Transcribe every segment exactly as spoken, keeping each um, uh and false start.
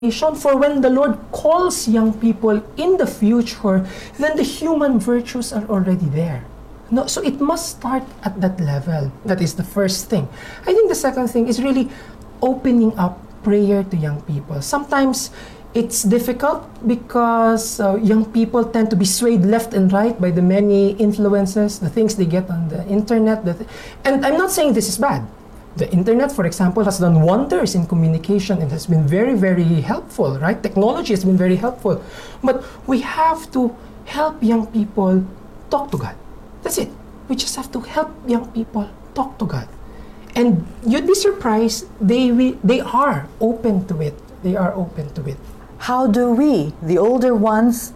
For when the Lord calls young people in the future, then the human virtues are already there. No, so it must start at that level. That is the first thing. I think the second thing is really opening up prayer to young people. Sometimes it's difficult because uh, young people tend to be swayed left and right by the many influences, the things they get on the internet. The th- and I'm not saying this is bad. The internet, for example, has done wonders in communication and has been very, very helpful, right? Technology has been very helpful. But we have to help young people talk to God. That's it. We just have to help young people talk to God. And you'd be surprised, they, we, they are open to it. They are open to it. How do we, the older ones,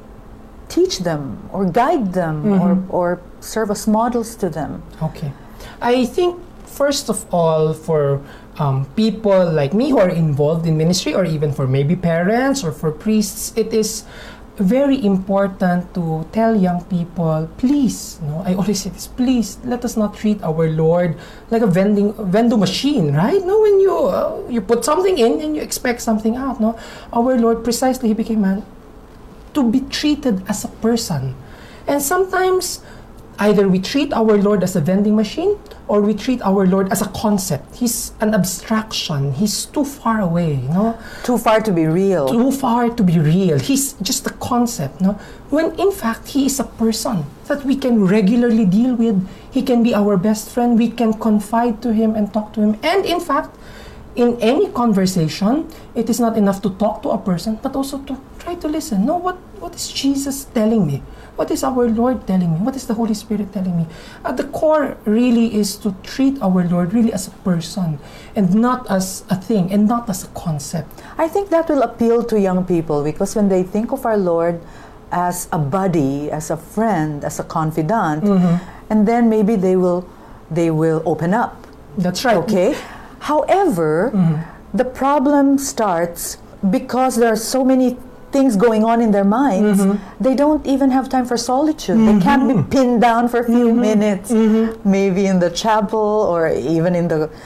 teach them or guide them Mm-hmm. or, or serve as models to them? Okay. I think first of all, for um, people like me who are involved in ministry, or even for maybe parents or for priests, it is very important to tell young people, please, no, I always say this, please let us not treat our Lord like a vending vending machine, right? No, when you uh, you put something in and you expect something out, no, our Lord precisely, he became man to be treated as a person, and sometimes either we treat our Lord as a vending machine or we treat our Lord as a concept. He's an abstraction. He's too far away, you know? Too far to be real. Too far to be real. He's just a concept, no? When in fact, he is a person that we can regularly deal with. He can be our best friend. We can confide to him and talk to him. And in fact, in any conversation, it is not enough to talk to a person, but also to try to listen. No, what, what is Jesus telling me? What is our Lord telling me? What is the Holy Spirit telling me? At the core really is to treat our Lord really as a person and not as a thing and not as a concept. I think that will appeal to young people because when they think of our Lord as a buddy, as a friend, as a confidant, Mm-hmm. and then maybe they will they will open up. That's right. Okay? However, Mm-hmm. the problem starts because there are so many things going on in their minds. Mm-hmm. They don't even have time for solitude. They can't be pinned down for a few Mm-hmm. minutes, maybe in the chapel or even in the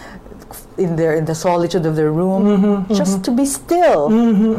in their in the solitude of their room, Mm-hmm. just to be still.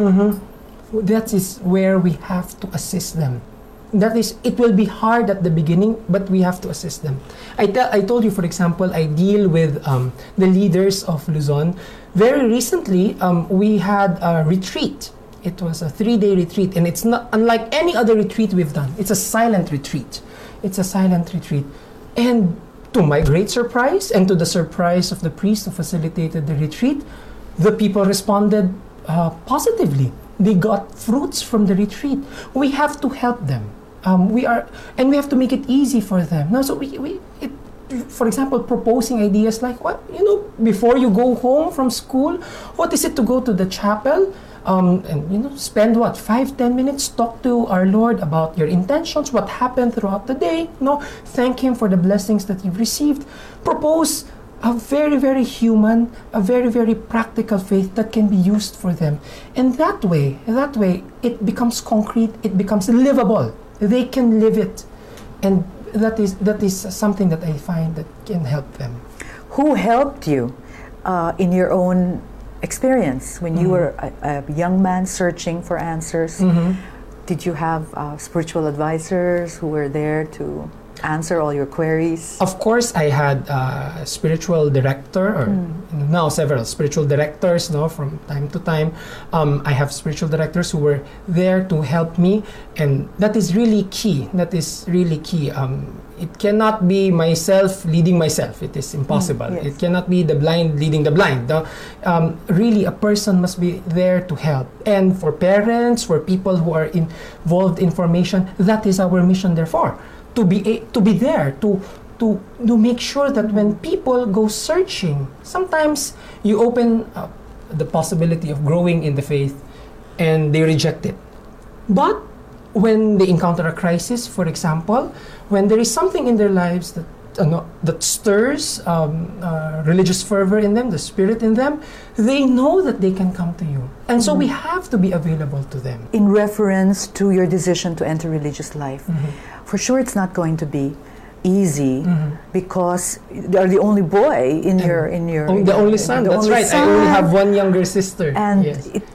That is where we have to assist them. That is, it will be hard at the beginning, but we have to assist them. I, tell, I told you, for example, I deal with um, the leaders of Luzon. Very recently, um, we had a retreat. It was a three-day retreat, and it's not unlike any other retreat we've done. It's a silent retreat. It's a silent retreat. And to my great surprise, and to the surprise of the priest who facilitated the retreat, the people responded uh, positively. They got fruits from the retreat. We have to help them. Um, we are, and we have to make it easy for them. Now, so we, we it, for example, proposing ideas like, what, you know, before you go home from school, what is it to go to the chapel? Um, and, you know, spend what, five, ten minutes, talk to our Lord about your intentions, what happened throughout the day, you know, thank Him for the blessings that you've received. Propose a very, very human, a very, very practical faith that can be used for them. And that way, that way, it becomes concrete, it becomes livable. They can live it. And that is that is something that I find that can help them. Who helped you uh, in your own experience when you Mm-hmm. were a, a young man searching for answers? Mm-hmm. Did you have uh, spiritual advisors who were there to answer all your queries? Of course, I had a spiritual director, or now several spiritual directors, no, from time to time. Um, I have spiritual directors who were there to help me, and that is really key. That is really key. Um, it cannot be myself leading myself. It is impossible. Mm, yes. It cannot be the blind leading the blind. No? Um, really, a person must be there to help. And for parents, for people who are involved in formation, that is our mission, therefore. To be a, to be there to to to make sure that when people go searching, sometimes you open up the possibility of growing in the faith, and they reject it. But when they encounter a crisis, for example, when there is something in their lives that uh, no, that stirs um, uh, religious fervor in them, the spirit in them, they know that they can come to you, and so we have to be available to them. In reference to your decision to enter religious life, for sure it's not going to be easy because you are the only boy in your in your Oh, in the your- only son. the That's only right. son. I only have one younger sister. And Yes. it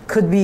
could be